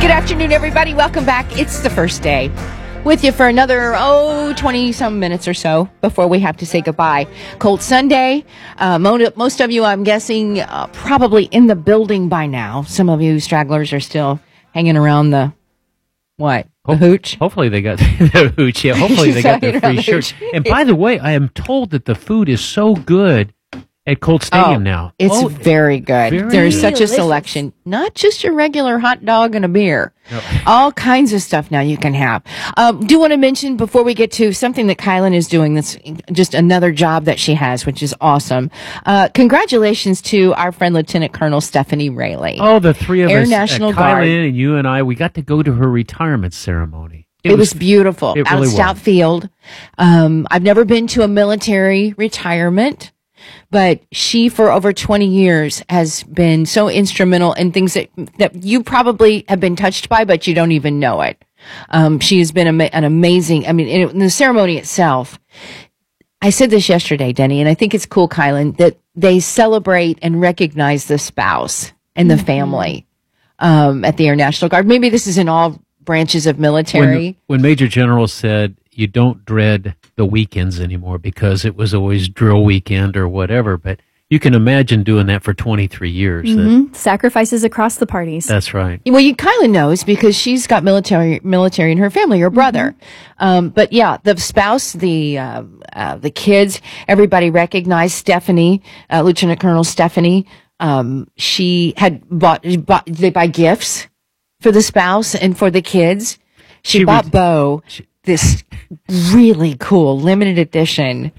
Good afternoon, everybody. Welcome back. It's the first day with you for another, 20-some minutes or so before we have to say goodbye. Cold Sunday. Most of you, I'm guessing, probably in the building by now. Some of you stragglers are still hanging around the, what? The hooch? Hopefully they got the hooch. Yeah, hopefully they got their free shirts. And by the way, I am told that the food is so good at Colt Stadium now. It's very good. There's such delicious. a selection. Not just your regular hot dog and a beer. No. All kinds of stuff now you can have. Do want to mention before we get to something that Kylan is doing that's just another job that she has, which is awesome. Congratulations to our friend Lieutenant Colonel Stephanie Rayleigh. Oh, the three of Air us, National Guard. Kylan and you and I, we got to go to her retirement ceremony. It was beautiful. It Out really at Stout was. Field. I've never been to a military retirement, but she, for over 20 years, has been so instrumental in things that you probably have been touched by, but you don't even know it. She has been an amazing, in the ceremony itself. I said this yesterday, Denny, and I think it's cool, Kylan, that they celebrate and recognize the spouse and the family at the Air National Guard. Maybe this is in all branches of military. When Major General said you don't dread the weekends anymore because it was always drill weekend or whatever, but you can imagine doing that for 23 years. Sacrifices across the parties. That's right. Well, you Kylan knows because she's got military in her family, her brother. But yeah, the spouse, the kids, everybody recognized Stephanie, Lieutenant Colonel Stephanie. She had they buy gifts for the spouse and for the kids. She bought Bo this really cool limited edition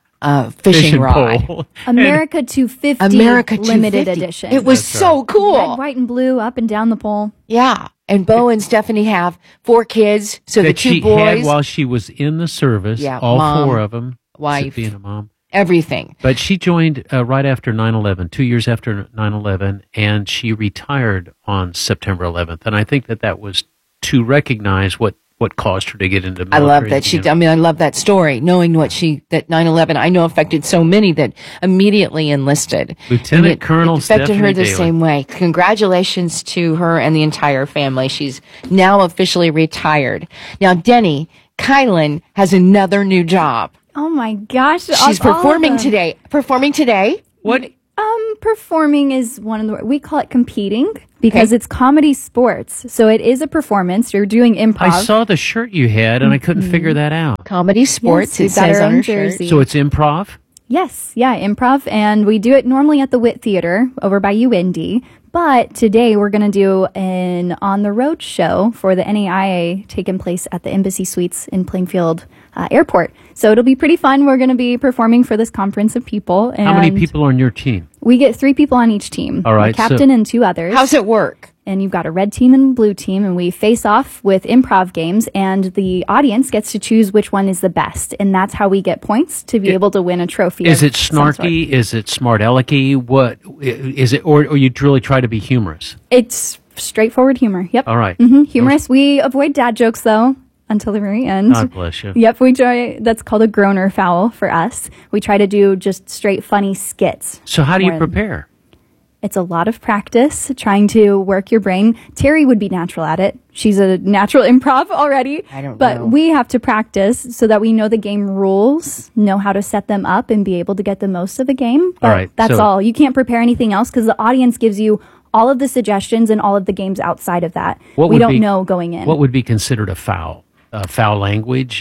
fishing rod. pole. America 250 America limited 250. edition. It was That's so cool. Red, white, and blue up and down the pole. Yeah. And Bo and Stephanie have 4 kids. So the That 2 she boys, had while she was in the service, Yeah, all mom, 4 of them, wife. being a mom. everything. But she joined right after 9/11, 2 years after 9/11, and she retired on September 11th. And I think that was to recognize what caused her to get into I military. love that I love that story, knowing that 9/11, I know affected so many that immediately enlisted. Lieutenant And it Colonel affected Stephanie her the Daly. same way. Congratulations to her and the entire family. She's now officially retired. Now, Denny, Kylan has another new job. Oh my gosh. She's performing today. Performing today? What? Performing is one of we call it competing because it's comedy sports. So it is a performance. You're doing improv. I saw the shirt you had, and I couldn't figure that out. Comedy sports, Yes, it we've got says our on own her shirt. jersey. So it's improv? Yes, yeah, improv, and we do it normally at the Witt Theater over by UIndy. But today we're going to do an on-the-road show for the NAIA taking place at the Embassy Suites in Plainfield Airport. So it'll be pretty fun. We're going to be performing for this conference of people. And How many people are on your team? We get 3 people on each team. All right, A captain and 2 others. How's it work? And you've got a red team and blue team, and we face off with improv games, and the audience gets to choose which one is the best, and that's how we get points to be able to win a trophy. Is of it some sort. snarky? Is it smart alecky? What is it? Or you really try to be humorous? It's straightforward humor. Yep. All right. Humorous. We avoid dad jokes though until the very end. God bless you. Yep, we try. That's called a groaner foul for us. We try to do just straight funny skits. So how do you More- prepare? It's a lot of practice trying to work your brain. Terry would be natural at it. She's a natural improv already. I don't but know. we have to practice so that we know the game rules, know how to set them up, and be able to get the most of the game. But All right, that's so- all. You can't prepare anything else because the audience gives you all of the suggestions and all of the games outside of that. What We would don't be- know going in. What would be considered a foul? Foul language?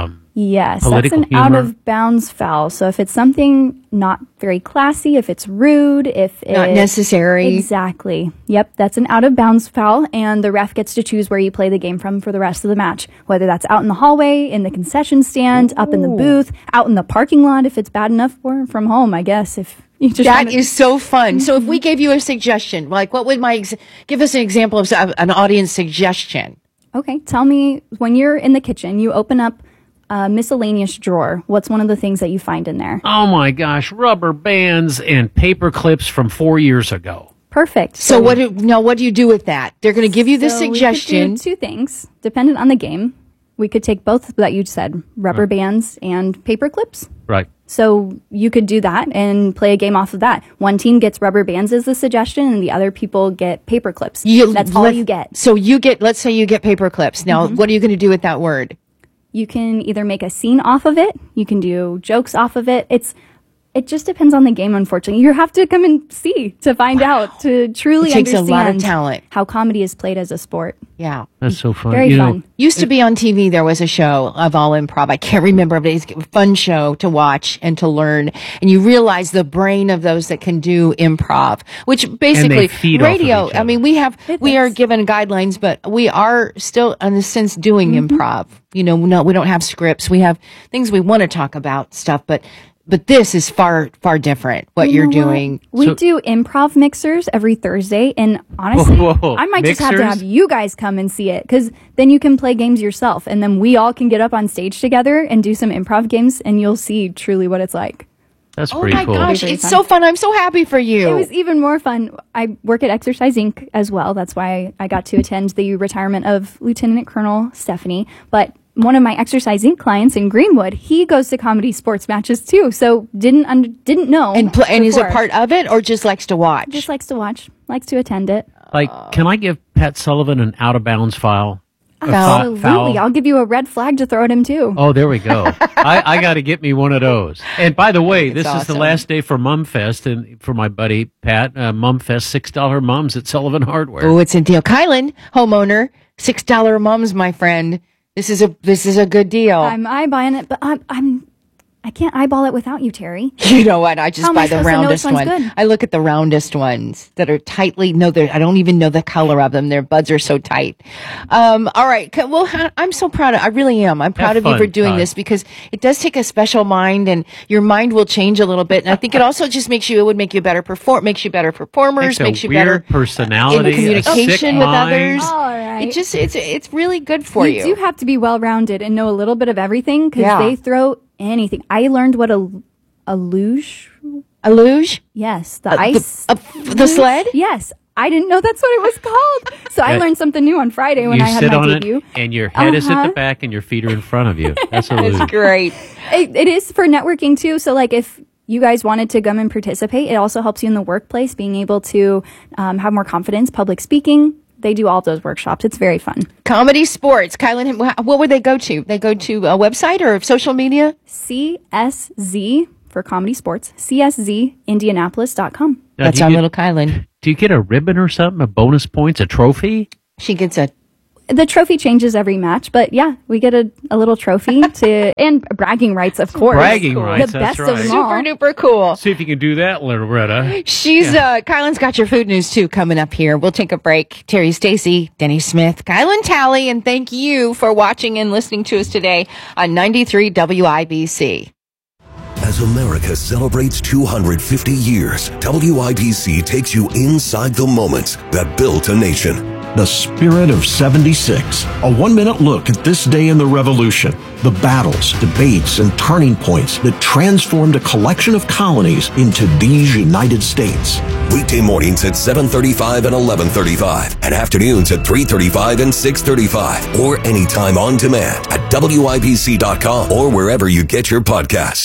Yes, that's Political an humor? out of bounds foul. So if it's something not very classy, if it's rude, if Not it, necessary. Exactly. Yep, that's an out of bounds foul, and the ref gets to choose where you play the game from for the rest of the match. Whether that's out in the hallway, in the concession stand, up in the booth, out in the parking lot if it's bad enough, or from home, I guess. If you just That wanna- is so fun. So if we gave you a suggestion, like what would give us an example of an audience suggestion? Okay, tell me when you're in the kitchen, you open up a miscellaneous drawer. What's one of the things that you find in there? Oh my gosh, rubber bands and paper clips from 4 years ago. Perfect. So what do you do with that? They're going to give you the So we could suggestion. do 2 things, dependent on the game. We could take both that you said, rubber bands and paper clips. Right. So you could do that and play a game off of that. One team gets rubber bands as the suggestion, and the other people get paper clips. That's all you get. So let's say you get paper clips. Now, what are you going to do with that word? You can either make a scene off of it. You can do jokes off of it. It just depends on the game, unfortunately. You have to come and see to find out, to truly understand a lot of talent. how comedy is played as a sport. Yeah. That's so fun. Very fun. Used to be on TV, there was a show of all improv. I can't remember, but it's a fun show to watch and to learn. And you realize the brain of those that can do improv, which basically radio. I mean, we are given guidelines, but we are still, in a sense, doing improv. We don't have scripts. We have things we want to talk about stuff, but this is far, far different, what you're doing. We do improv mixers every Thursday, and honestly, I might just have to have you guys come and see it, because then you can play games yourself, and then we all can get up on stage together and do some improv games, and you'll see truly what it's like. That's pretty cool. Oh my gosh, it's so fun. I'm so happy for you. It was even more fun. I work at Exercise Inc. as well. That's why I got to attend the retirement of Lieutenant Colonel Stephanie, but one of my Exercise Inc. clients in Greenwood, he goes to comedy sports matches too. So didn't know. And is a part of it, or just likes to watch? Just likes to watch, likes to attend it. Like, can I give Pat Sullivan an out of bounds file? Absolutely. I'll give you a red flag to throw at him too. Oh, there we go. I got to get me one of those. And by the way, this is the last day for Mum Fest, and for my buddy Pat, Mum Fest, $6 mums at Sullivan Hardware. Oh, it's a deal. Kylan, homeowner, $6 mums, my friend. This is a good deal. I'm eyeballing it, but I can't eyeball it without you, Terry. You know what? I just buy the roundest one. I look at the roundest ones that are tightly. No, I don't even know the color of them. Their buds are so tight. All right. Well, I'm so proud. I really am. I'm proud of you for doing this, because it does take a special mind, and your mind will change a little bit. And I think it also just makes you better performers, makes you better personality, in communication with others. All right. It's really good for you. You do have to be well rounded and know a little bit of everything, because they throw anything. I learned what a luge. A luge? Yes, the ice. The sled? Yes. I didn't know that's what it was called. So I learned something new on Friday when I had my debut. And your head is at the back and your feet are in front of you. That's a luge. That's great. It is for networking too. So like if you guys wanted to come and participate, it also helps you in the workplace, being able to have more confidence, public speaking. They do all of those workshops. It's very fun. Comedy sports. Kylan, what would they go to? They go to a website or social media? CSZ for comedy sports. CSZindianapolis.com. That's our little Kylan. Do you get a ribbon or something? A bonus points? A trophy? She gets the trophy changes every match, but yeah, we get a little trophy and bragging rights, of course. Bragging rights, the that's best of them all. Super duper cool. See if you can do that, Loretta. Kylan's got your food news too coming up here. We'll take a break. Terry Stacy, Denny Smith, Kylan Talley, and thank you for watching and listening to us today on 93 WIBC. As America celebrates 250 years, WIBC takes you inside the moments that built a nation. The Spirit of 76. A 1-minute look at this day in the Revolution. The battles, debates, and turning points that transformed a collection of colonies into these United States. Weekday mornings at 7:35 and 11:35, and afternoons at 3:35 and 6:35, or anytime on demand at WIBC.com or wherever you get your podcasts.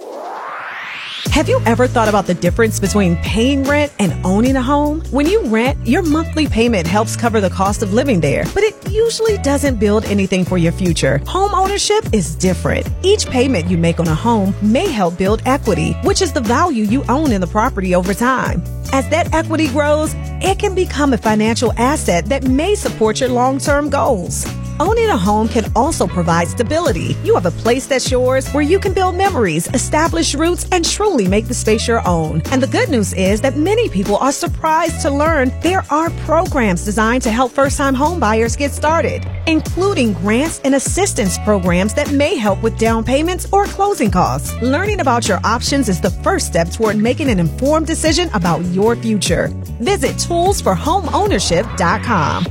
Have you ever thought about the difference between paying rent and owning a home? When you rent, your monthly payment helps cover the cost of living there, but it usually doesn't build anything for your future. Home ownership is different. Each payment you make on a home may help build equity, which is the value you own in the property over time. As that equity grows, it can become a financial asset that may support your long-term goals. Owning a home can also provide stability. You have a place that's yours where you can build memories, establish roots, and truly make the space your own. And the good news is that many people are surprised to learn there are programs designed to help first-time home buyers get started, including grants and assistance programs that may help with down payments or closing costs. Learning about your options is the first step toward making an informed decision about your future. Visit toolsforhomeownership.com.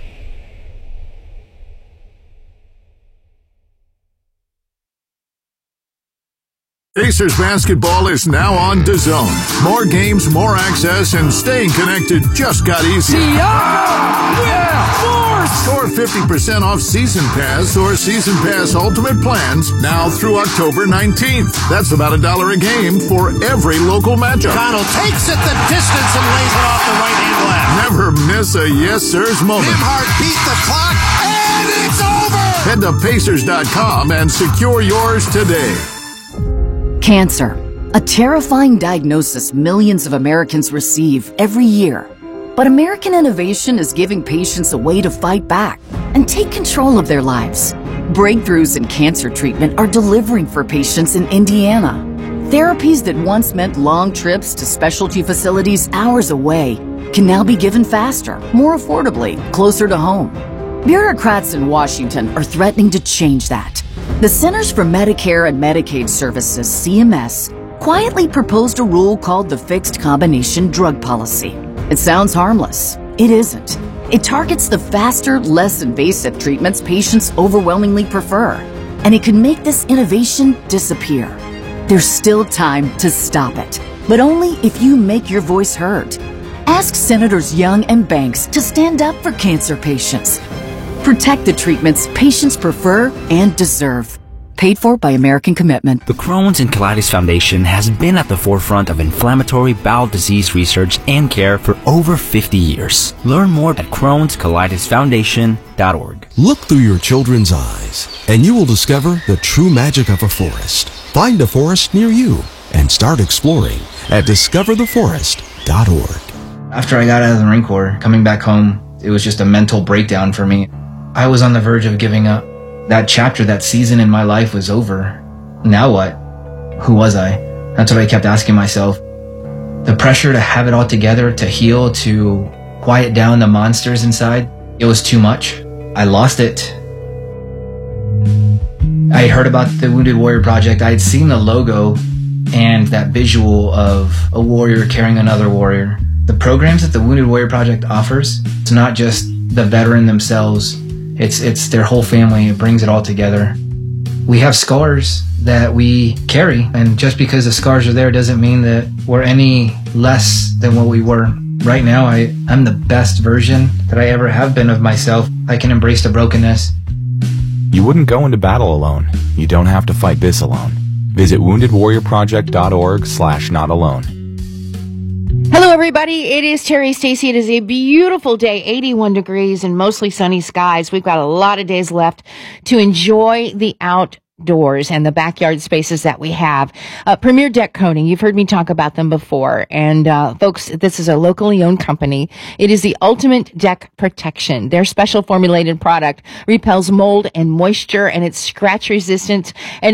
Pacers basketball is now on DAZN. More games, more access, and staying connected just got easier. Yeah! Force! Score 50% off Season Pass or Season Pass Ultimate plans now through October 19th. That's about $1 a game for every local matchup. Connell takes it the distance and lays it off the right-hand glass. Never miss a yes, sirs moment. Nembhard beat the clock, and it's over! Head to Pacers.com and secure yours today. Cancer, a terrifying diagnosis millions of Americans receive every year. But American innovation is giving patients a way to fight back and take control of their lives. Breakthroughs in cancer treatment are delivering for patients in Indiana. Therapies that once meant long trips to specialty facilities hours away can now be given faster, more affordably, closer to home. Bureaucrats in Washington are threatening to change that. The Centers for Medicare and Medicaid Services, CMS, quietly proposed a rule called the Fixed Combination Drug Policy. It sounds harmless. It isn't. It targets the faster, less invasive treatments patients overwhelmingly prefer, and it could make this innovation disappear. There's still time to stop it, but only if you make your voice heard. Ask Senators Young and Banks to stand up for cancer patients. Protect the treatments patients prefer and deserve. Paid for by American Commitment. The Crohn's and Colitis Foundation has been at the forefront of inflammatory bowel disease research and care for over 50 years. Learn more at Crohn'sColitisFoundation.org. Look through your children's eyes, and you will discover the true magic of a forest. Find a forest near you and start exploring at DiscoverTheForest.org. After I got out of the Marine Corps, coming back home, it was just a mental breakdown for me. I was on the verge of giving up. That chapter, that season in my life was over. Now what? Who was I? That's what I kept asking myself. The pressure to have it all together, to heal, to quiet down the monsters inside, it was too much. I lost it. I had heard about the Wounded Warrior Project. I had seen the logo and that visual of a warrior carrying another warrior. The programs that the Wounded Warrior Project offers, it's not just the veteran themselves. It's their whole family. It brings it all together. We have scars that we carry, and just because the scars are there doesn't mean that we're any less than what we were. Right now, I'm the best version that I ever have been of myself. I can embrace the brokenness. You wouldn't go into battle alone. You don't have to fight this alone. Visit woundedwarriorproject.org/notalone. Hello, everybody. It is Terry Stacy. It is a beautiful day, 81 degrees and mostly sunny skies. We've got a lot of days left to enjoy the outdoors and the backyard spaces that we have. Premier Deck Coating, you've heard me talk about them before. And folks, this is a locally owned company. It is the ultimate deck protection. Their special formulated product repels mold and moisture, and it's scratch resistant. And